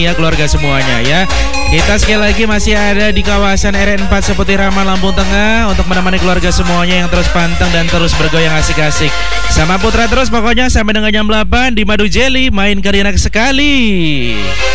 ya keluarga semuanya ya. Kita sekali lagi masih ada di kawasan RN4 Seputih Rama, Lampung Tengah untuk menemani keluarga semuanya yang terus pantang dan terus bergoyang asik-asik. Sama Putra terus pokoknya sampai dengan jam 8 di Madu Jelly, main karya enak sekali.